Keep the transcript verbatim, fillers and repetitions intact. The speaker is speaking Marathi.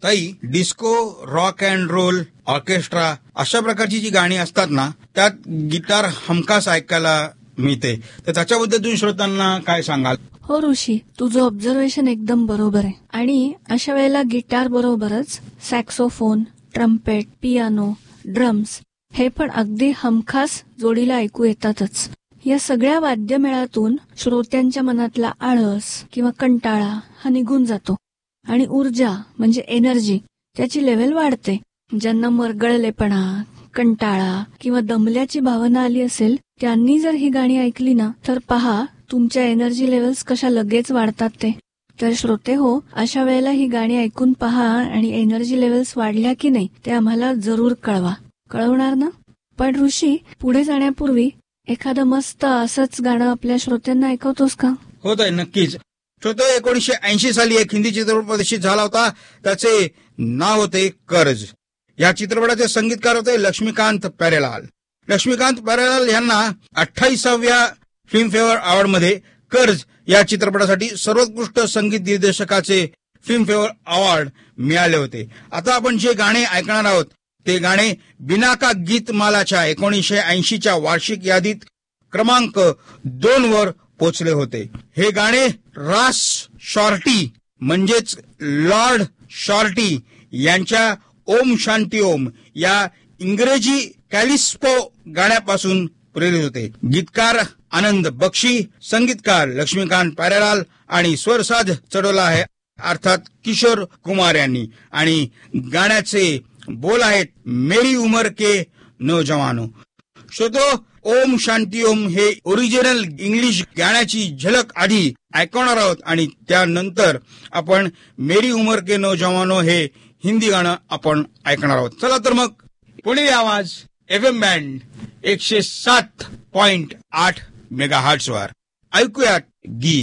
ताई, disco, rock and role, orchestra अशा प्रकारची जी गाणी असतात ना, त्यात गिटार हमखास ऐकायला मिळते. तर त्याच्याबद्दल तुम्ही श्रोतांना काय सांगाल? हो ऋषी, तुझं ऑब्झर्वेशन एकदम बरोबर आहे. आणि अशा वेळेला गिटार बरोबरच सॅक्सोफोन, ट्रम्पेट, पियानो, ड्रम्स हे पण अगदी हमखास जोडीला ऐकू येतातच. या सगळ्या वाद्यमेळातून श्रोत्यांच्या मनातला आळस किंवा कंटाळा हा निघून जातो आणि ऊर्जा म्हणजे एनर्जी त्याची लेव्हल वाढते. ज्यांना मरगळलेपणा, कंटाळा किंवा दमल्याची भावना आली असेल त्यांनी जर ही गाणी ऐकली ना, तर पहा तुमच्या एनर्जी लेव्हल्स कशा लगेच वाढतात ते. तर श्रोते हो, अशा वेळेला ही गाणी ऐकून पहा आणि एनर्जी लेव्हल्स वाढल्या की नाही ते आम्हाला जरूर कळवा. कळवणार ना? पण ऋषी, पुढे जाण्यापूर्वी एखादं मस्त असंच गाणं आपल्या श्रोत्यांना ऐकवतोस का? हो ताई, नक्कीच. श्रोते, एकोणीसशे ऐंशी साली एक हिंदी चित्रपट प्रदर्शित झाला होता. त्याचे नाव होते कर्ज. या चित्रपटाचे संगीतकार होते लक्ष्मीकांत प्यारेलाल. लक्ष्मीकांत प्यारेलाल यांना अठ्ठावीसाव्या फिल्मफेअर अवॉर्डमध्ये कर्ज या चित्रपटासाठी सर्वोत्कृष्ट संगीत निर्देशकाचे फिल्मफेअर अवॉर्ड मिळाले होते. आता आपण जे गाणे ऐकणार आहोत ते गाणे बिनाका गीतमालाच्या एकोणीसशे ऐंशीच्या वार्षिक यादीत क्रमांक दोन वर पोचले होते. हे गाणे रास शॉर्टी म्हणजेच लॉर्ड शॉर्टी यांच्या ओम शांती ओम या इंग्रजी कॅलिस्पो गाण्यापासून प्रेरित होते. गीतकार आनंद बक्षी, संगीतकार लक्ष्मीकांत प्यारेलाल आणि स्वरसाज चढवला आहे अर्थात किशोर कुमार यांनी. आणि गाण्याचे बोल आहेत मेरी उमर के नौजवानो. श्रोतो, ओम शांती ओम हे ओरिजिनल इंग्लिश गाण्याची झलक आधी ऐकवणार आहोत आणि त्यानंतर आपण मेरी उमर के नौजवानो हे हिंदी गाणं आपण ऐकणार आहोत. चला तर मग पुणे आवाज एफ एम बँड एकशे सात पॉइंट आठ मेगा हर्ट्झ वर ऐकूयात गीत.